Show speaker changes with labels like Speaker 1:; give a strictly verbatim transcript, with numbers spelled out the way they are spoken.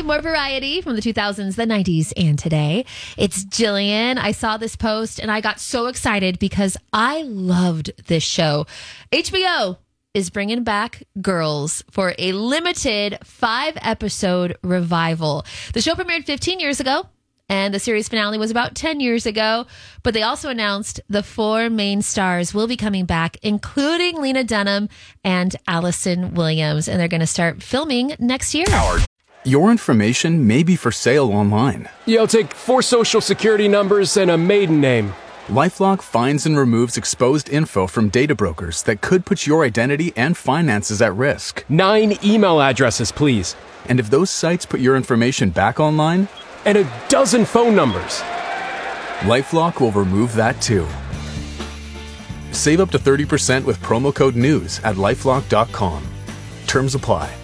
Speaker 1: Friday, more variety from the two thousands, the nineties, and today. It's Jillian. I saw this post and I got so excited because I loved this show. H B O is bringing back Girls for a limited five-episode revival. The show premiered fifteen years ago, and the series finale was about ten years ago. But they also announced the four main stars will be coming back, including Lena Dunham and Allison Williams. And they're going to start filming next year.
Speaker 2: Your information may be for sale online.
Speaker 3: Yeah, I'll take four social security numbers and a maiden name.
Speaker 2: LifeLock finds and removes exposed info from data brokers that could put your identity and finances at risk.
Speaker 3: Nine email addresses, please.
Speaker 2: And if those sites put your information back online...
Speaker 3: And a dozen phone numbers.
Speaker 2: LifeLock will remove that too. Save up to thirty percent with promo code NEWS at LifeLock dot com. Terms apply.